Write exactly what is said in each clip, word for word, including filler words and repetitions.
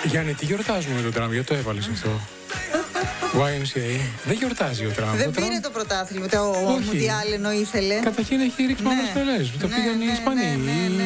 Γιάννη, τι γιορτάζουμε με τον Τραμπ, γιατί το έβαλες αυτό? γουάι εμ σι έι. Δεν γιορτάζει ο Τραμπ. Δεν πήρε το πρωτάθλημα, το Μουντιάλ ενώ ήθελε. Καταρχήν έχει ρίξει πολλές στολές. Το πήγαν οι Ισπανοί.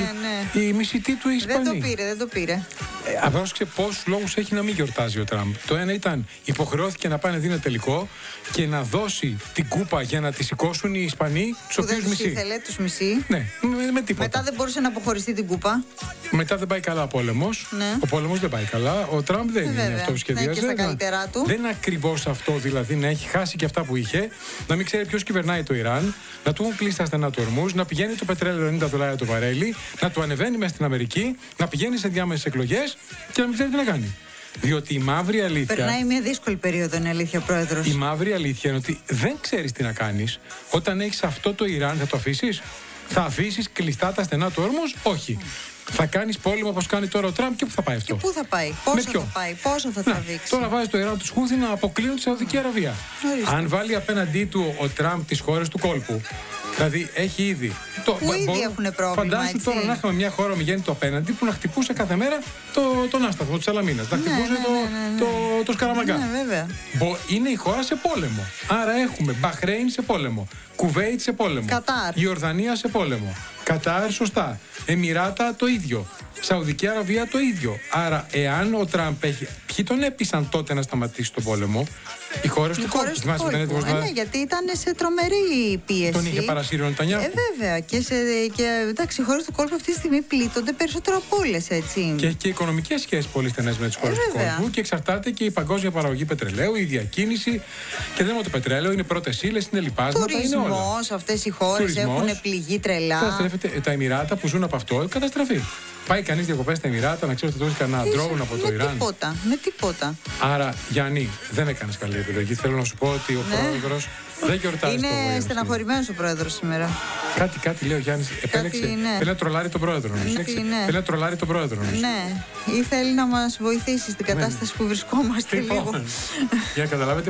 Οι μισητοί του Ισπανοί. Δεν το πήρε, δεν το πήρε. Απρόσεξε πόσους λόγους έχει να μην γιορτάζει ο Τραμπ. Το ένα ήταν υποχρεώθηκε να πάνε δίνει τελικό και να δώσει την κούπα για να τη σηκώσουν οι Ισπανοί, τους οποίους μισεί. Τους ήθελε, τους μισεί. Ναι, με, με τίποτα. Μετά δεν μπορούσε να αποχωριστεί την κούπα. Μετά δεν πάει καλά ο πόλεμος. Ναι. Ο πόλεμος δεν πάει καλά. Ο Τραμπ δεν Βέβαια. είναι αυτό που σχεδιάζει. Ναι, και στα καλύτερά του. Δεν είναι ακριβώς αυτό, δηλαδή να έχει χάσει και αυτά που είχε, να μην ξέρει ποιος κυβερνάει το Ιράν, να του έχουν κλείσει τα στενά του ορμούς, να πηγαίνει το πετρέλαιο ενενήντα δολάρια το βαρέλι, να του ανεβαίνει μέσα στην Αμερική, να πηγαίνει σε διάμεσες εκλογές και να μην ξέρει τι να κάνει. Διότι η μαύρη αλήθεια. Περνάει μια δύσκολη περίοδο, είναι αλήθεια, Πρόεδρος. Η μαύρη αλήθεια είναι ότι δεν ξέρεις τι να κάνεις. Όταν έχεις αυτό το Ιράν, θα το αφήσεις? Θα αφήσεις κλειστά τα στενά του όρμους? Όχι. Θα κάνεις πόλεμο όπως κάνει τώρα ο Τραμπ και πού θα πάει αυτό? Και πού θα πάει, πόσο θα πάει, πόσο θα τραβήξει? Τώρα βάζει το Ιράν του Χούθη να αποκλείουν τη Σαουδική Αραβία. Ορίστε. Αν βάλει απέναντί του ο Τραμπ τις χώρες του κόλπου. Δηλαδή έχει ήδη. Το, που ήδη μπορούν, έχουν πρόβλημα. Φαντάσου έτσι. τώρα να είχαμε μια χώρα με γέννητο απέναντι που να χτυπούσε κάθε μέρα το, τον άσταθμο τη Σαλαμίνα. Να χτυπούσε ναι, ναι, το, ναι, ναι, ναι. το, το, το Σκαραμαγκά. Ναι, βέβαια. Είναι η χώρα σε πόλεμο. Άρα έχουμε Μπαχρέιν σε πόλεμο. Κουβέιτ σε πόλεμο. Κατάρ. Ιορδανία σε πόλεμο. Κατάρ, σωστά. Εμιράτα το ίδιο. Σαουδική Αραβία το ίδιο. Άρα, εάν ο Τραμπ έχει. Ποιοι τον έπεισαν τότε να σταματήσει τον πόλεμο? Οι χώρες του κόλπου. Ε, ναι, γιατί ήταν σε τρομερή πίεση. Τον είχε παρασύρει ο Νετανιάχου. Ε, βέβαια. Και, σε, και εντάξει, οι χώρες του κόλπου αυτή τη στιγμή πλήττονται περισσότερο από όλες, έτσι. Και έχει και οικονομικές σχέσεις πολύ στενές με τις χώρες ε, του κόλπου και εξαρτάται και η παγκόσμια παραγωγή πετρελαίου, η διακίνηση. Και δεν είναι μόνο το πετρέλαιο, είναι πρώτες ύλες, είναι λοιπάσματα. Τουρισμός, αυτές οι χώρες έχουν πληγεί τρελά. Καταστρέφεται. Τα Εμιράτα που ζουν από αυτό, καταστραφεί. Πάει κανείς διακοπές στα Εμιράτα, να ξέρει ότι το κανένα drone από το με Ιράν. Τίποτα, με τίποτα. Άρα, Γιάννη, δεν έκανες καλή επιλογή. Θέλω να σου πω ότι ο ναι. πρόεδρος δεν γιορτάζει. Είναι στεναχωρημένος ο πρόεδρος σήμερα. Κάτι, κάτι λέει ο Γιάννης. Επέλεξε. Ναι. Θέλει να τρολάρει τον πρόεδρο. Ναι, ναι. Θέλει να τρολάρει τον πρόεδρο. Ναι. Ή θέλει να μας βοηθήσει στην κατάσταση που βρισκόμαστε λίγο. Για να καταλάβετε.